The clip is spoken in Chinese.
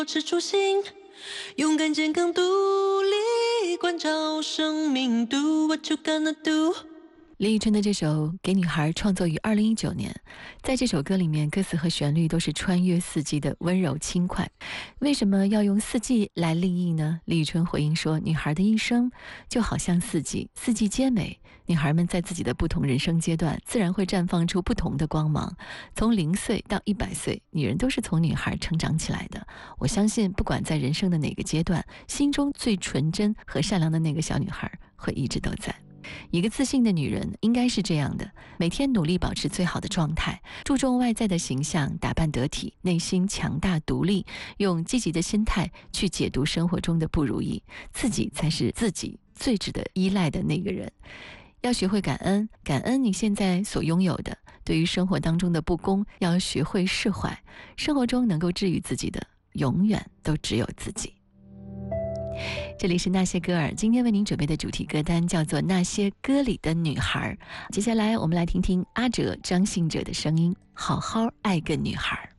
保持初心，勇敢健康独立，关照生命。Do what you gonna do。 李宇春的这首《给女孩》创作于2019年，在这首歌里面，歌词和旋律都是穿越四季的温柔轻快。为什么要用四季来立意呢？李宇春回应说，女孩的一生就好像四季，四季皆美。女孩们在自己的不同人生阶段，自然会绽放出不同的光芒。从0岁到100岁，女人都是从女孩成长起来的。我相信，不管在人生的哪个阶段，心中最纯真和善良的那个小女孩会一直都在。一个自信的女人应该是这样的，每天努力保持最好的状态，注重外在的形象，打扮得体，内心强大独立，用积极的心态去解读生活中的不如意，自己才是自己最值得依赖的那个人。要学会感恩，感恩你现在所拥有的，对于生活当中的不公要学会释怀，生活中能够治愈自己的永远都只有自己。这里是那些歌儿，今天为您准备的主题歌单叫做《那些歌里的女孩》。接下来我们来听听阿哲、张信哲的声音，好好爱个女孩。